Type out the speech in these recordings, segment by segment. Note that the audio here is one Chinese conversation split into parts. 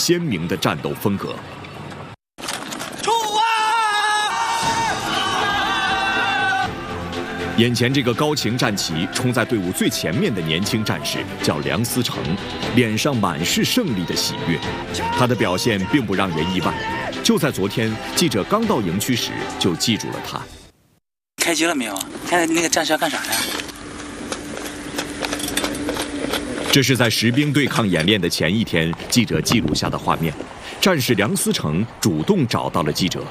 鲜明的战斗风格。眼前这个高擎战旗冲在队伍最前面的年轻战士叫梁思成，脸上满是胜利的喜悦。他的表现并不让人意外，就在昨天，记者刚到营区时就记住了他。 开机了没有？现在那个战士要干啥呀？ 这是在实兵对抗演练的前一天，记者记录下的画面。战士梁思成主动找到了记者。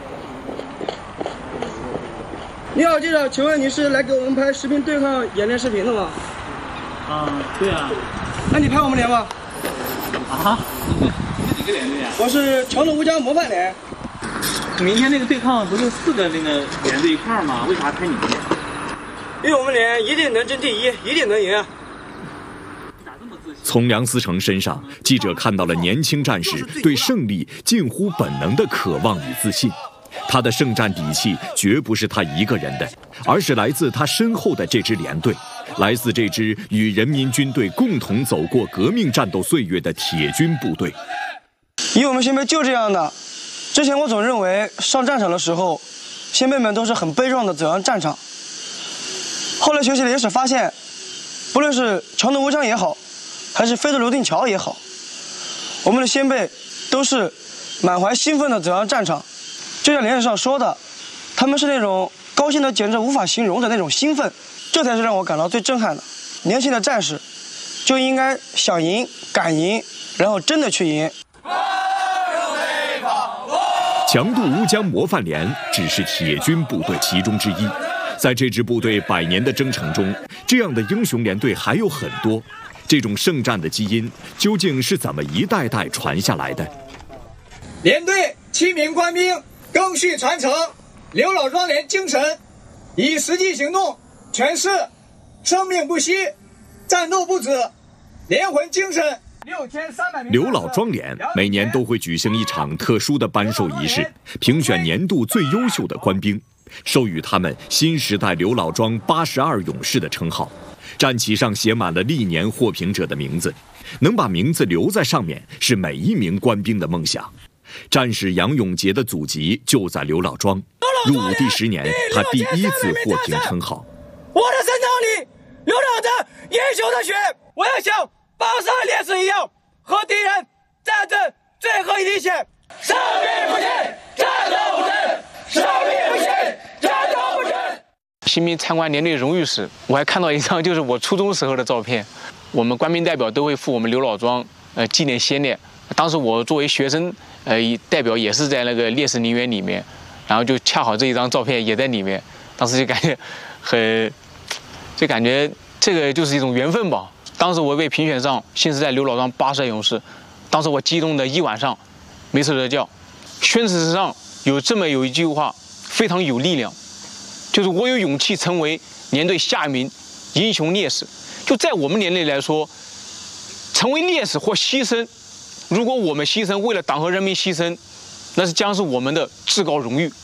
你好，记者，请问你是来给我们拍实兵对抗演练视频的吗？ 对啊。 那你拍我们连吧。 啊？你是哪个连队啊？ 我是强弩乌江模范连。 明天那个对抗不是4个那个连队一块儿吗？为啥拍你们连？ 因为我们连一定能争第一，一定能赢。 从梁思成身上，记者看到了年轻战士对胜利近乎本能的渴望与自信。他的圣战底气绝不是他一个人的，而是来自他身后的这支连队，来自这支与人民军队共同走过革命战斗岁月的铁军部队。 以我们先辈就这样的。之前我总认为上战场的时候，先辈们都是很悲壮的走向战场。后来学习历史发现，不论是强弩乌江也好，还是非洲泸定桥也好，我们的先辈都是满怀兴奋的走向战场。就像连史上说的，他们是那种高兴的简直无法形容的那种兴奋，这才是让我感到最震撼的。年轻的战士就应该想赢、敢赢，然后真的去赢。 强渡乌江模范连只是铁军部队其中之一，在这支部队100年的征程中，这样的英雄连队还有很多。这种圣战的基因究竟是怎么一代代传下来的？ 连队7名官兵赓续传承刘老庄连精神，以实际行动诠释生命不息，战斗不止，连魂精神。6300名。 刘老庄连每年都会举行一场特殊的颁授仪式，评选年度最优秀的官兵，授予他们新时代刘老庄82勇士的称号。战旗上写满了历年获评者的名字，能把名字留在上面是每一名官兵的梦想。战士杨永杰的祖籍就在刘老庄，入伍第10年，他第1次获评称号。 我的身上里流淌着英雄的血，我要像82烈士一样，和敌人战争最后一滴血。胜利不息，战斗不止；胜利不息，战斗不止。 新兵参观连队荣誉室，我还看到一张就是我初中时候的照片。我们官兵代表都会赴我们刘老庄纪念先烈。当时我作为学生代表也是在那个烈士陵园里面，然后就恰好这一张照片也在里面。当时就感觉就感觉这个就是一种缘分吧。当时我被评选上新时代刘老庄82勇士，当时我激动的一晚上没睡着觉。宣誓上有一句话非常有力量，就是我有勇气成为连队下一名英雄烈士。就在我们连队来说，成为烈士或牺牲，如果我们牺牲，为了党和人民牺牲，那将是我们的至高荣誉。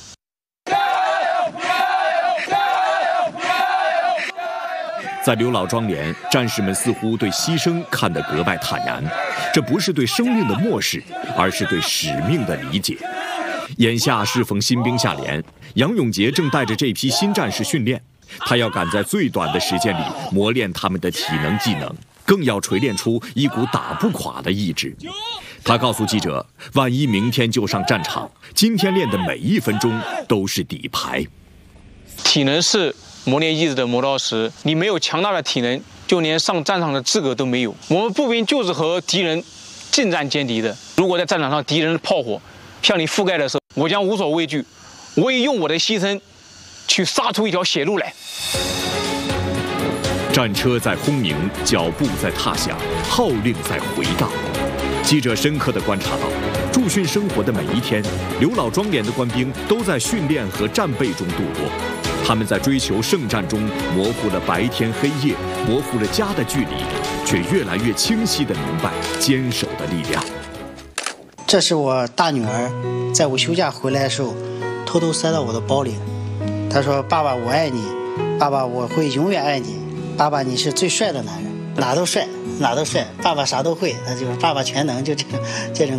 在刘老庄连，战士们似乎对牺牲看得格外坦然，这不是对生命的漠视，而是对使命的理解。眼下适逢新兵下连，杨永杰正带着这批新战士训练，他要赶在最短的时间里磨练他们的体能技能，更要锤炼出一股打不垮的意志。他告诉记者，万一明天就上战场，今天练的每一分钟都是底牌。 体能是磨练意志的磨刀石，你没有强大的体能，就连上战场的资格都没有。我们步兵就是和敌人近战歼敌的，如果在战场上敌人的炮火向你覆盖的时候，我将无所畏惧，我也用我的牺牲去杀出一条血路来。 战车在轰鸣，脚步在踏响，号令在回荡。记者深刻地观察到，驻训生活的每一天，刘老庄连的官兵都在训练和战备中度过。他们在追求圣战中模糊了白天黑夜，模糊了家的距离，却越来越清晰地明白坚守的力量。 这是我大女儿在我休假回来的时候偷偷塞到我的包里。她说：“爸爸，我爱你，爸爸，我会永远爱你，爸爸，你是最帅的男人，哪都帅，哪都帅，爸爸啥都会。”他就是爸爸全能，就这种。